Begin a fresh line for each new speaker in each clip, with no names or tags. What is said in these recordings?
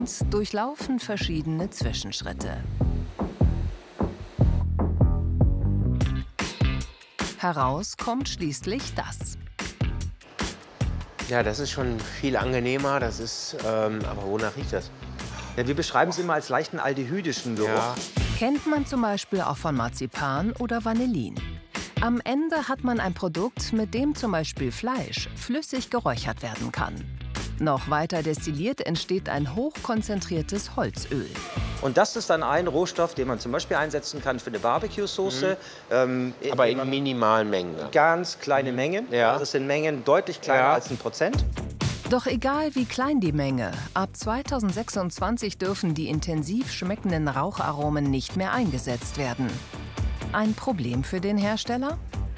durchlaufen verschiedene Zwischenschritte. Heraus kommt schließlich das.
Ja, das ist schon viel angenehmer. Das ist, aber wonach riecht das?
Ja, wir beschreiben es immer als leichten aldehydischen Geruch.
Ja.
Kennt man zum Beispiel auch von Marzipan oder Vanillin. Am Ende hat man ein Produkt, mit dem zum Beispiel Fleisch flüssig geräuchert werden kann. Noch weiter destilliert entsteht ein hochkonzentriertes Holzöl.
Und das ist dann ein Rohstoff, den man zum Beispiel einsetzen kann für eine Barbecue-Soße.
Aber in minimalen Mengen.
Ganz kleine Mengen.
Ja.
Das sind Mengen deutlich kleiner als 1%.
Doch egal wie klein die Menge, ab 2026 dürfen die intensiv schmeckenden Raucharomen nicht mehr eingesetzt werden. Ein Problem für den Hersteller?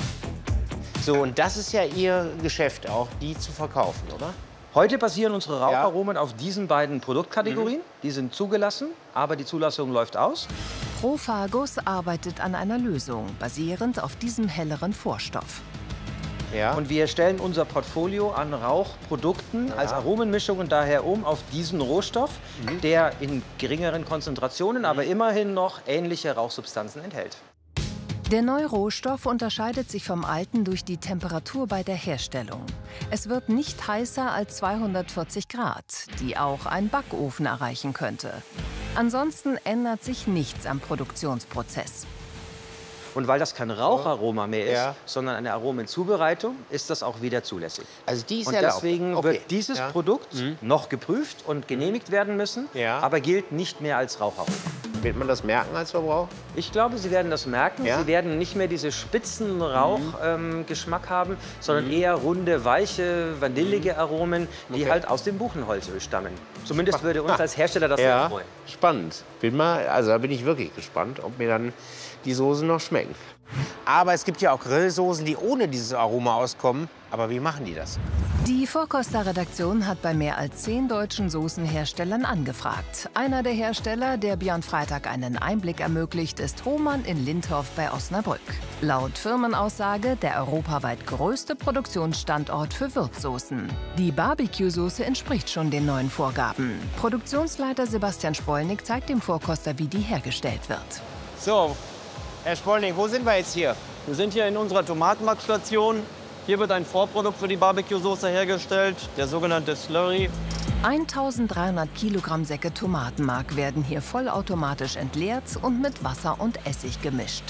So, und das ist ja Ihr Geschäft auch, die zu verkaufen, oder?
Heute basieren unsere Raucharomen auf diesen beiden Produktkategorien. Die sind zugelassen, aber die Zulassung läuft aus.
Profagus arbeitet an einer Lösung, basierend auf diesem helleren Vorstoff.
Ja.
Und wir stellen unser Portfolio an Rauchprodukten als Aromenmischungen daher um auf diesen Rohstoff, der in geringeren Konzentrationen, aber immerhin noch ähnliche Rauchsubstanzen enthält.
Der neue Rohstoff unterscheidet sich vom alten durch die Temperatur bei der Herstellung. Es wird nicht heißer als 240 Grad, die auch ein Backofen erreichen könnte. Ansonsten ändert sich nichts am Produktionsprozess.
Und weil das kein Raucharoma mehr ist, sondern eine Aromenzubereitung, ist das auch wieder zulässig.
Also die ist
Und
erlaubt.
deswegen wird dieses Produkt noch geprüft und genehmigt werden müssen, aber gilt nicht mehr als Raucharoma.
Wird man das merken als Verbraucher?
Ich glaube, Sie werden das merken.
Ja?
Sie werden nicht mehr diese spitzen Rauchgeschmack haben, sondern eher runde, weiche, vanillige Aromen, die halt aus dem Buchenholzöl stammen. Zumindest würde uns als Hersteller das sehr freuen.
Spannend. Also da bin ich wirklich gespannt, ob mir dann die Soßen noch schmecken. Aber es gibt ja auch Grillsoßen, die ohne dieses Aroma auskommen. Aber wie machen die das?
Die Vorkoster-Redaktion hat bei mehr als 10 deutschen Soßenherstellern angefragt. Einer der Hersteller, der Björn Freitag einen Einblick ermöglicht, ist Hohmann in Lindorf bei Osnabrück. Laut Firmenaussage der europaweit größte Produktionsstandort für Würzsoßen. Die Barbecue-Soße entspricht schon den neuen Vorgaben. Produktionsleiter Sebastian Spolnick zeigt dem Vorkoster, wie die hergestellt wird.
So, Herr Spolnick, wo sind wir jetzt hier?
Wir sind hier in unserer Tomatenmarkstation. Hier wird ein Vorprodukt für die Barbecue-Soße hergestellt, der sogenannte Slurry.
1300 Kilogramm Säcke Tomatenmark werden hier vollautomatisch entleert und mit Wasser und Essig gemischt.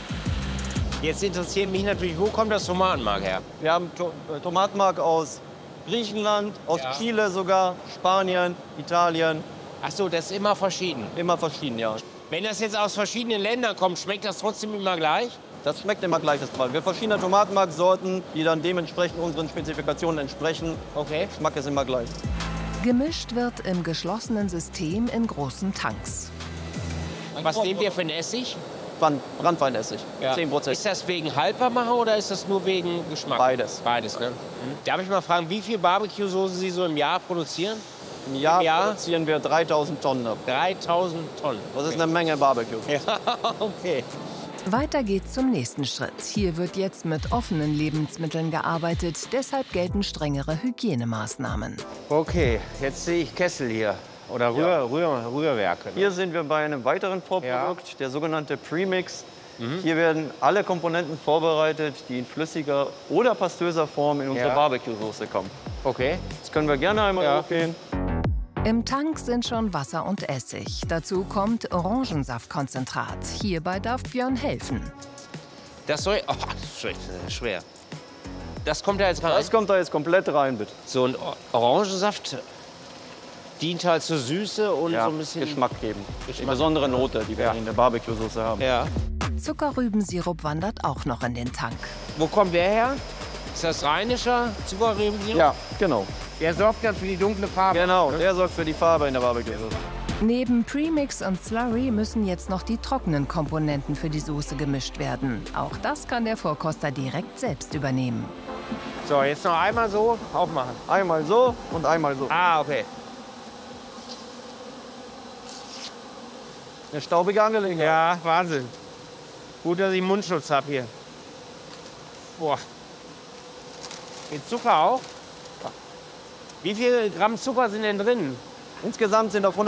Jetzt interessiert mich natürlich, wo kommt das Tomatenmark her?
Wir haben Tomatenmark aus Griechenland, aus Chile sogar, Spanien, Italien.
Ach so, das ist immer verschieden.
Immer verschieden, ja.
Wenn das jetzt aus verschiedenen Ländern kommt, schmeckt das trotzdem immer gleich?
Das schmeckt immer gleich, das Mal. Wir haben verschiedene Tomatenmarksorten, die dann dementsprechend unseren Spezifikationen entsprechen.
Okay.
Geschmack ist immer gleich.
Gemischt wird im geschlossenen System in großen Tanks.
Was nehmen wir für einen Essig?
Brandweinessig, 10%.
Ist das wegen Haltbarmacher oder ist das nur wegen Geschmack?
Beides.
Beides, ne? Darf ich mal fragen, wie viel Barbecue-Soße Sie so im Jahr produzieren?
Im Jahr produzieren wir 3000 Tonnen ab.
3000 Tonnen.
Das ist eine Menge Barbecue.
Ja, okay.
Weiter geht's zum nächsten Schritt. Hier wird jetzt mit offenen Lebensmitteln gearbeitet, deshalb gelten strengere Hygienemaßnahmen.
Okay, jetzt sehe ich Kessel hier. Oder Rührwerke. Ne?
Hier sind wir bei einem weiteren Vorprodukt, der sogenannte Premix. Hier werden alle Komponenten vorbereitet, die in flüssiger oder pastöser Form in unsere Barbecue-Soße kommen.
Okay.
Das können wir gerne einmal hochgehen.
Im Tank sind schon Wasser und Essig. Dazu kommt Orangensaftkonzentrat. Hierbei darf Björn helfen.
Das soll. Oh, das ist schwer. Das kommt da jetzt rein?
Das kommt da jetzt komplett rein, bitte.
So ein Orangensaft dient halt zur Süße und so ein bisschen
Geschmack geben. Die besondere Note, die wir in der Barbecue-Soße haben.
Ja.
Zuckerrübensirup wandert auch noch in den Tank.
Wo kommt der her? Ist das rheinischer Zuckerrübensirup?
Ja, genau.
Der sorgt dann für die dunkle Farbe.
Genau, der sorgt für die Farbe in der Barbecue-Soße.
Neben Premix und Slurry müssen jetzt noch die trockenen Komponenten für die Soße gemischt werden. Auch das kann der Vorkoster direkt selbst übernehmen.
So, jetzt noch einmal so aufmachen.
Einmal so und einmal so.
Ah, okay.
Eine staubige Angelegenheit.
Ja, Wahnsinn. Gut, dass ich Mundschutz habe hier. Boah. Den Zucker auch? Wie viel Gramm Zucker sind denn drin?
Insgesamt sind auf 100